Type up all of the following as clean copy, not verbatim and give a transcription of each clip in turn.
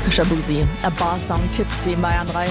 Shabuzi, A Bar Song Tipsy in Bayern 3.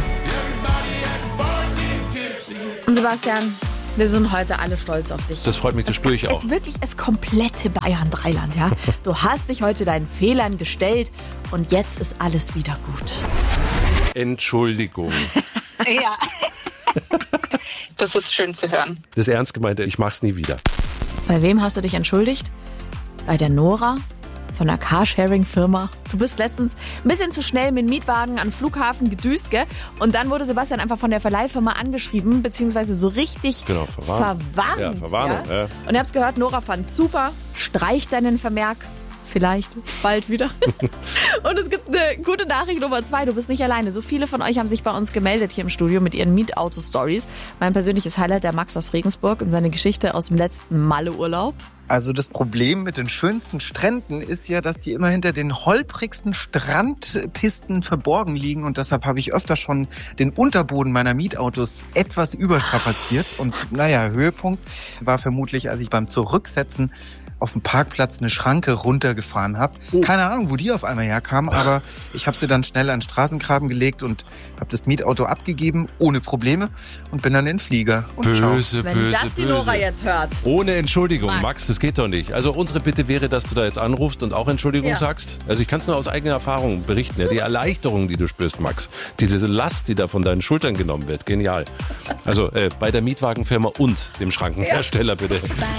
Und Sebastian, wir sind heute alle stolz auf dich. Das freut mich, das spüre ich auch. Es ist wirklich das komplette Bayern 3-Land, ja. Du hast dich heute deinen Fehlern gestellt und jetzt ist alles wieder gut. Entschuldigung. Ja. Das ist schön zu hören. Das ist ernst gemeint, ich mach's nie wieder. Bei wem hast du dich entschuldigt? Bei der Nora von der Carsharing-Firma. Du bist letztens ein bisschen zu schnell mit dem Mietwagen an den Flughafen gedüst, gell? Und dann wurde Sebastian einfach von der Verleihfirma angeschrieben, beziehungsweise so richtig verwarnt. Ja, Verwarnung. Ja? Und ihr habt's gehört, Nora fand's super, streicht deinen Vermerk. Vielleicht bald wieder. Und es gibt eine gute Nachricht Nummer 2. Du bist nicht alleine. So viele von euch haben sich bei uns gemeldet hier im Studio mit ihren Mietauto-Stories. Mein persönliches Highlight, der Max aus Regensburg und seine Geschichte aus dem letzten Malle-Urlaub. Also das Problem mit den schönsten Stränden ist ja, dass die immer hinter den holprigsten Strandpisten verborgen liegen. Und deshalb habe ich öfter schon den Unterboden meiner Mietautos etwas überstrapaziert. Und naja, Höhepunkt war vermutlich, als ich beim Zurücksetzen auf dem Parkplatz eine Schranke runtergefahren habe. Keine Ahnung, wo die auf einmal herkam, aber ich habe sie dann schnell an den Straßengraben gelegt und habe das Mietauto abgegeben, ohne Probleme, und bin dann in den Flieger. Und Böse, Wenn das die Nora jetzt hört. Ohne Entschuldigung, Max, das geht doch nicht. Also unsere Bitte wäre, dass du da jetzt anrufst und auch Entschuldigung sagst. Also ich kann es nur aus eigener Erfahrung berichten. Ja, die Erleichterung, die du spürst, Max. Diese Last, die da von deinen Schultern genommen wird. Genial. Also bei der Mietwagenfirma und dem Schrankenhersteller bitte.